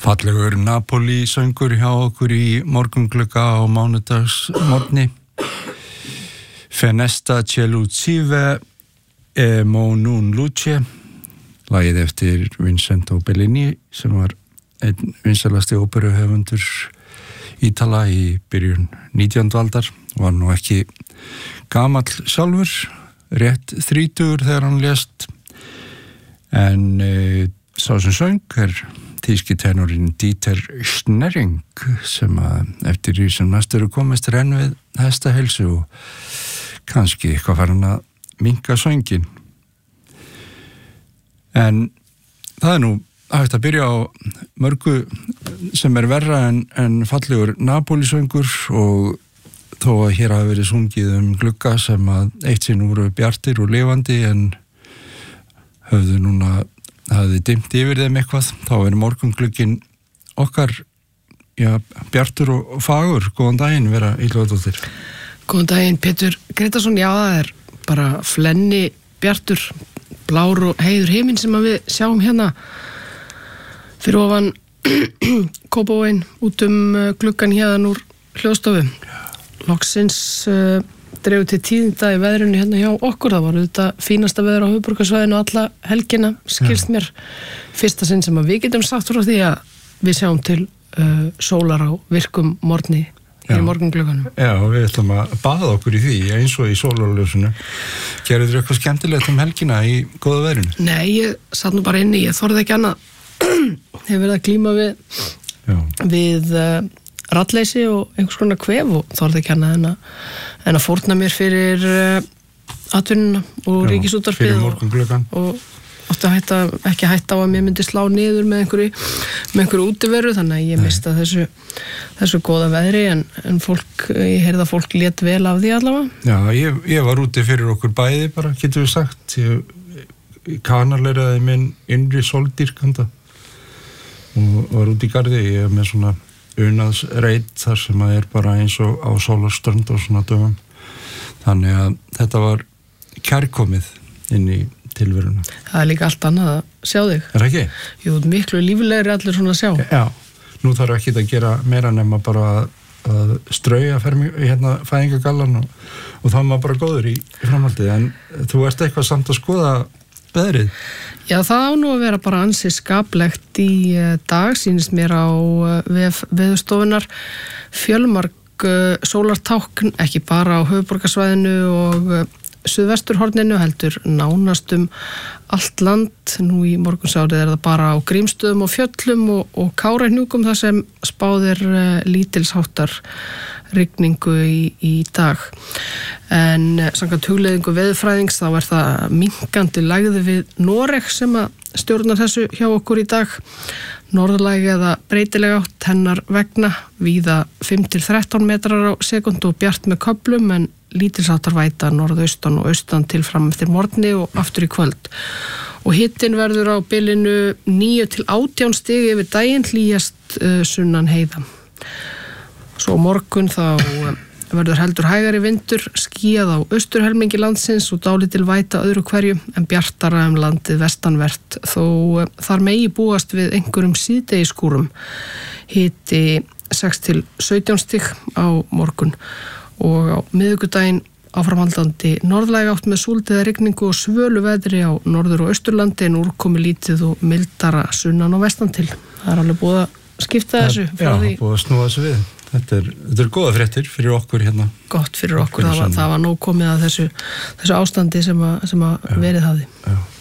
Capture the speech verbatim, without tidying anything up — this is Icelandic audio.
Fallegur Napoli söngur hjá okkur í morgunglugga á mánudagsmorgni. Fenesta Celucive e mon un luce, lagið eftir Vincenzo Bellini sem var einn vinsalasti óperuhöfundur Ítala í byrjun nítjándu aldar. Var nú ekki gamall sjálfur, rétt þrítugur þegar hann lést, en e, sá sem söng er þýski tenorinn Dieter Schnering sem að eftir því sem næst eru komist renn við hestaheilsu og kannski eitthvað farin að minnka söngin. En það er nú hægt að byrja á mörgu sem er verra en, en fallegur Napoli-söngur, og þó að hér hafi verið sungið um glugga sem að eitt sinn voru bjartir og lifandi en höfðu núna hafði dimmt yfir þeim eitthvað, þá er morgunglugginn okkar já, bjartur og fagur. Góðan daginn, Vera Ylfadóttir. Góðan daginn, Pétur Gretarsson. Já, það er bara flenni bjartur, blár og heiður himinn sem að við sjáum hérna fyrir ofan Kópavoginn út um gluggan hérðan úr hljóðstofu. Loksins uh, dreifur til tíðinda í veðrinu hérna hjá okkur. Það var þetta fínasta veður á höfuðborgarsvæðinu alla helgina, skilst mér. Fyrsta sinn sem að við getum sagt frá því að við sjáum til uh, sólar á virkum morgni í morgunglugganum. Já, við ætlum að baða okkur í því eins og í sólarljósinu. Gerðu þér eitthvað skemmtilegt um helgina í góða veðrinu? Nei, ég satt nú bara inni, ég þorði ekki annað. Hefur verið að glíma við, við uh, rattleysi og einhvers konar kvef og þorði ekki annað en að, en að fórna mér fyrir uh, atvinnuna og ríkisútvarpið fyrir morgungluggan og, og átti að hætta, ekki hætta á að mér myndi slá niður með einhverju, með einhverju útiveru, þannig að ég mista þessu, þessu góða veðri en, en fólk, ég heyrði að fólk lét vel af því allavega. Já, ég, ég var úti fyrir okkur bæði bara, getur við sagt. Ég kanarleiraði minn innri sóldýrkanda og var út í garði. Ég er með svona unaðsreit þar sem að er bara eins og á sólarströnd og svona dögum. Þannig að þetta var kærkomið inn í tilveruna. Það er líka allt annað að sjá þig. Er ekki? Jú, miklu líflegri allir svona að sjá. Já, nú þarf ekki að gera meira nema bara að, að strauja hérna fæðingagallan og, og þá er maður bara góður í, í framhaldið. En þú ert eitthvað samt að skoða veðrið? Já, það á nú að vera bara ansi skaplegt í dag, sýnist mér á vef veðurstofunar. Fjölmarg sólartákn, ekki bara á höfuðborgarsvæðinu og suðvesturhorninu, heldur nánast um allt land. Nú í morgunsárið er það bara á Grímsstöðum og Fjöllum og, og Kárahnjúkum þar sem spáðir lítilsháttar rigningu í, í dag. En samkvæmt hugleiðingu veðurfræðings þá er það minnkandi lægði við Noreg sem að stjórnar þessu hjá okkur í dag. Norðlæg eða breytileg átt hennar vegna, víða fimm til þrettán metrar á sekúndu og bjart með köflum, en lítilsháttar væta norðaustan og austan til fram eftir morgni og aftur í kvöld. Og hittin verður á bilinu níu til átján stig yfir daginn, hlýjast uh, sunnan heiða. Svo morgun þá verður heldur hægari vindur, skýjað á austurhelmingi landsins og dálítil væta öðru hverju, en bjartara um landið vestanvert, þó þar megi búast við einhverjum síðdegisskúrum. Hiti sex til sautján stig á morgun og á miðvikudaginn áframhaldandi norðlæg átt með súldið rigningu og svölu veðri á norður- og austurlandi, en úrkomi lítið og mildara sunnan og vestan til. Það er alveg búið að skipta þessu frá Já, því. búið að snúa þessu við. Þetta er, þetta er góða fréttir fyrir okkur hérna. Gott fyrir okkur, það var, það var nóg komið að þessu, þessu ástandi sem að, sem að verið hafði. Já.